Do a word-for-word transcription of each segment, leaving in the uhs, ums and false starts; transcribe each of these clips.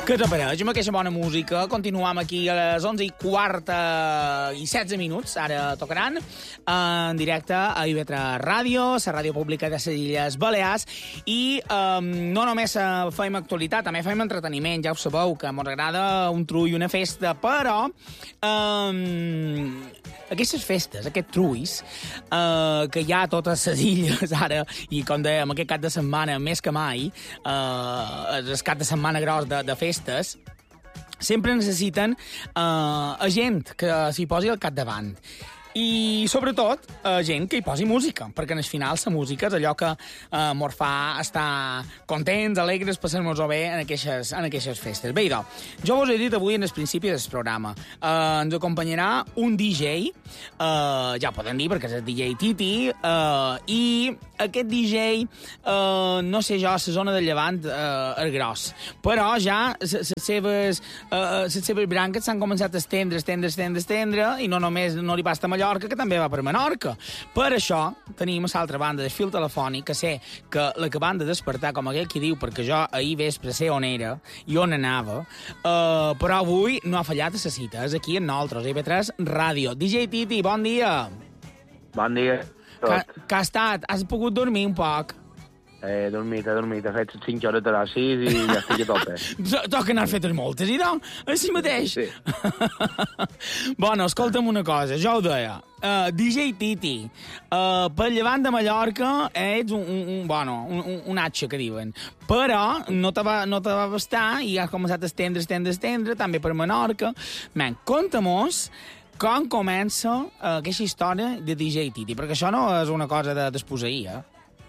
Què t'apareix amb aquesta bona música? Continuam aquí a les onze i quarta i setze minuts, ara tocaran, en directe a I V tres Ràdio, la ràdio pública de les Illes Balears, i um, no només fem actualitat, també fem entreteniment, ja ho sabeu, que ens agrada un trull, una festa, però um, aquestes festes, aquests trulls, uh, que hi ha a totes les illes ara, i com dèiem, aquest cap de setmana, més que mai, uh, el cap de setmana gros de, de festes, sempre necessiten eh, a gent que s'hi posi al capdavant. I, sobretot, a gent que hi posi música, perquè al final la música és allò que eh, mos fa estar contents, alegres, passar-nos-ho bé en aquestes, en aquestes festes. Bé, idò, jo vos he dit avui en el principi del programa, eh, ens acompanyarà un D J, eh, ja ho podem dir perquè és el D J Titi, eh, i aquest D J, eh, no sé jo, a la zona de Llevant eh, és gros, però ja les seves, eh, seves branques s'han començat a estendre, estendre, estendre, estendre, i no només no li passa a Mallorca, que també va per Menorca. Per això tenim a l'altra banda del fil telefònic, que sé que l'acaban de despertar, com aquell qui diu, perquè jo ahir vespre sé on era i on anava, uh, però avui no ha fallat a la cita. És aquí amb nosaltres, I V tres Ràdio. D J Titi, bon dia. Bon dia. Que, que ha estat? Has pogut dormir un poc? He dormit, he dormit. He fet cinc hores de les sis i ja estic a tope. Toca anar fetes moltes, i no? Així mateix? Sí. Bueno, escolta'm una cosa, jo ho deia. Uh, D J Titi, uh, per llevant de Mallorca ets un, un, un, bueno, un, un, un atxa, que diuen. Però no te va, no te va bastar i has començat a estendre, estendre, estendre, també per Menorca. Man, conta-mos com comença uh, aquesta història de D J Titi, perquè això no és una cosa de desposseir, eh?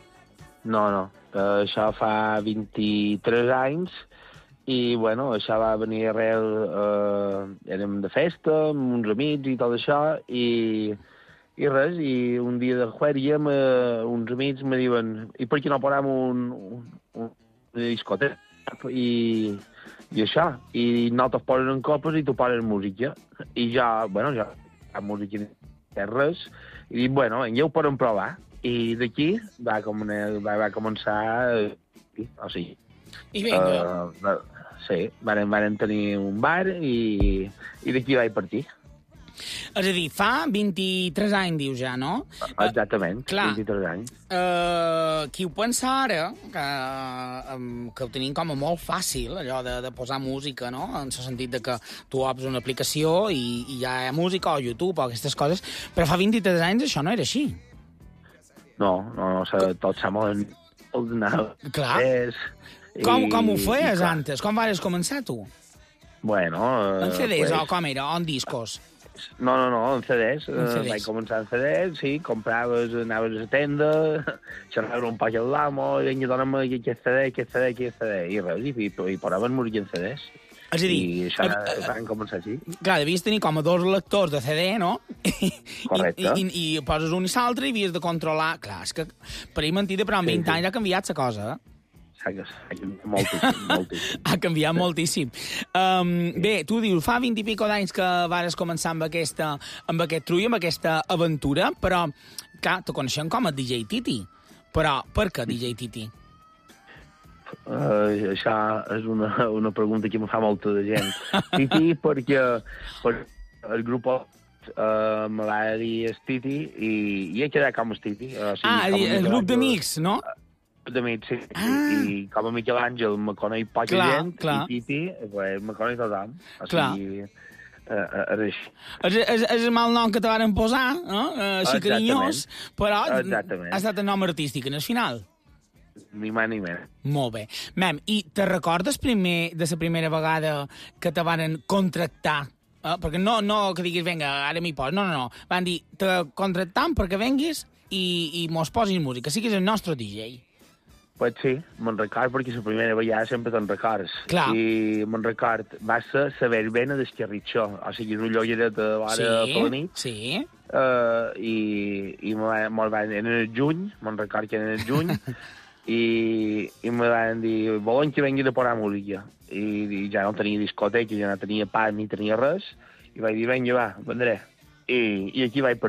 No, no. Uh, això fa vint-i-tres anys i, bueno, això va venir arrel... Uh, érem de festa, amb uns amics i tot això, i, i res, i un dia de jueria uh, uns amics me diuen i per què no posem un, un, un, una discoteca? I, i això, i nosaltres posen en copes i tu poses música. I jo, bueno, jo, la música no res, i dic, bueno, ja ho podem provar. I d'aquí va, com va, va començar... Eh, o sigui... I vinga. Uh, sí, varen, varen tenir un bar i, i d'aquí vaig partir. És a dir, fa vint-i-tres anys, dius ja, no? Exactament, uh, clar, vint-i-tres anys. Uh, qui ho pensa ara, que, um, que ho tenim com a molt fàcil, allò de, de posar música, no? En el sentit de que tu obres una aplicació i, i hi ha música, o YouTube, o aquestes coses, però fa vint-i-tres anys això no era així. No, no, no, tot s'ha molt... Clar. És, com, i, com ho feies antes? Com vas començar, tu? Bueno... En C Ds, pues... o com era? O en discos? No, no, no, en C Ds. En C Ds. Vaig començar en C Ds, sí, compraves, anaves a la tenda, xerraves un poc amb l'amo, i vinga, dona'm aquest C D, aquest C D, aquest C D, i res, i, i, i posaven música en C Ds. És a dir... I això uh, van començar així. Clar, devies tenir com a dos lectors de C D, no? Correcte. I, i, i, i poses un i l'altre i havies de controlar... Clar, és que pareix mentida, però en vint sí, sí. anys ha canviat la cosa, eh? Ha canviat moltíssim, moltíssim. Ha canviat moltíssim. Um, bé, tu dius, fa vint i pico d'anys que vares començar amb, aquesta, amb aquest trull, amb aquesta aventura, però, clar, te coneixem com a D J Titi. Però per què D J Titi? Uh, això és una, una pregunta que em fa molta de gent. Titi perquè per, el grup uh, me va dir el Titi i, i he quedat com el Titi. O sigui, ah, el, el grup d'amics, no? D'amics, sí. Ah. I, I com a Miquel Àngel me coneix poca clar, gent clar. I Titi pues, me coneix tothom. O sigui, uh, uh, és així. És, és, és el mal nom que te varen posar, no? Uh, així carinyós, però Exactament. ha estat el nom artístic en el final. Ni més ni més. Molt bé. Mem, i te recordes primer de la primera vegada que te van contractar? Eh? Perquè no, no que diguis, vinga, ara m'hi poso. No, no, no. Van dir, te contractam perquè venguis i, i mos posis música. Siguis el nostre D J. Pues sí, me'n record perquè la primera vegada sempre te'n records. Clar. I me'n record, va ser la verbena d'Esquerritxó. O sigui, una llogereta de l'hora sí, per la nit. Sí, uh, I, i me'l van... En el juny, me'n record que en el juny, i, i me van dir, volen que vengui de posar música. I, I ja no tenia discoteca, ja no tenia pa ni tenia res, i vaig dir, vinga, va, vendré. I, i aquí vaig partir.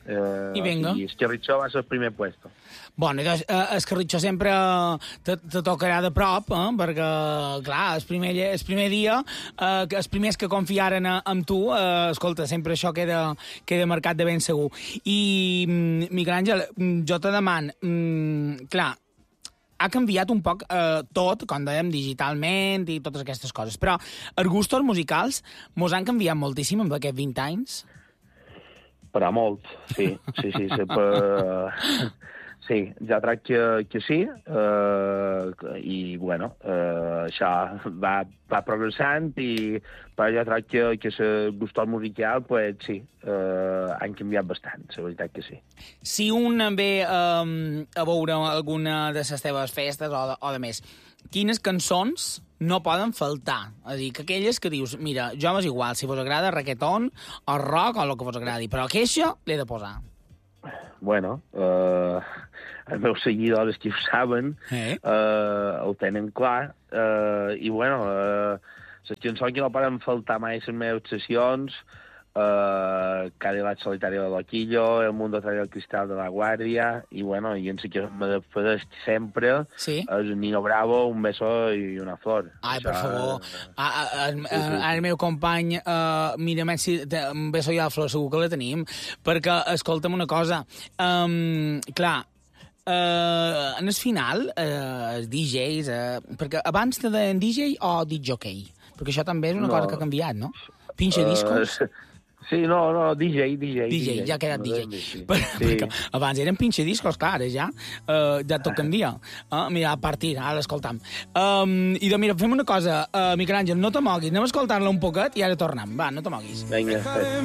Eh, I vinga. O sigui, Escarritxó va ser el primer puesto. Bueno, doncs, eh, Escarritxó sempre te, te tocarà de prop, eh? Perquè, clar, el primer, el primer dia, eh, els primers que confiaren en tu, eh, escolta, sempre això queda, queda marcat de ben segur. I, Miquel Àngel, jo te deman, mm, clar, ha canviat un poc eh, tot, com dèiem, digitalment i totes aquestes coses, però els gustos musicals mos han canviat moltíssim en aquests vint anys? Però molt, sí, sí, sí, sempre... Sí, ja crec que, que sí, eh, i, bueno, eh, això va, va progressant, i, però jo crec que, que el gust musical, pues, sí, eh, han canviat bastant, la veritat que sí. Si un ve eh, a veure alguna de les teves festes o de, o de més, quines cançons no poden faltar? És a dir, que aquelles que dius, mira, jo m'és igual, si vos agrada reggaeton o rock o el que vos agradi, però aquesta l'he de posar. Bueno, eh, els meus seguidors que ho saben, eh? eh, ho tenen clar, eh, i bueno, eh, les cançons que no poden faltar mai a les meves sessions, eh, Cadillac Solitario de Loquillo, El Mundo Trae el Cristal de la Guàrdia, i bueno, i en la que me defensa sempre, sí? És Nino Bravo, Un beso i una flor. Ai, Això, per favor. Eh, a, a, a, sí, sí, sí. a, el meu company, uh, mira, si, Un beso i una flor, segur que la tenim, perquè, escolta'm una cosa, um, clar, Uh, en el final, uh, els D Js, uh, perquè abans te deien D J o disjockey? Perquè això també és una no. cosa que ha canviat, no? Pinxa discos? Uh, sí, no, no, D J, D J. D J, ja ha quedat D J. Sí. Per, Sí. Perquè abans eren pinxa discos, clar, ara ja, uh, ja tot canvia. Uh, mira, a partir, ara l'escoltam. Um, I doncs mira, fem una cosa, uh, Miquel Àngel, no te moguis, anem a escoltar-la un poquet i ara tornem. Va, no te moguis. Vinga, fet.